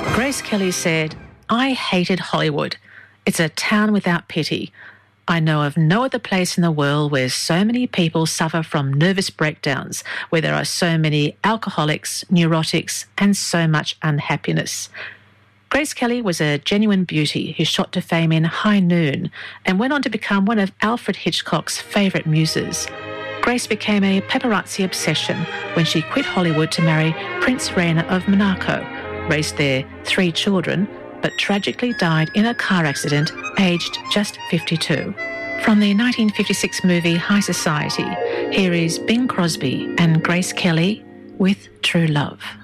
Grace Kelly said, "I hated Hollywood. It's a town without pity. I know of no other place in the world where so many people suffer from nervous breakdowns, where there are so many alcoholics, neurotics, and so much unhappiness." Grace Kelly was a genuine beauty who shot to fame in High Noon and went on to become one of Alfred Hitchcock's favourite muses. Grace became a paparazzi obsession when she quit Hollywood to marry Prince Rainer of Monaco, raised their 3 children, but tragically died in a car accident aged just 52. From the 1956 movie High Society, here is Bing Crosby and Grace Kelly with True Love.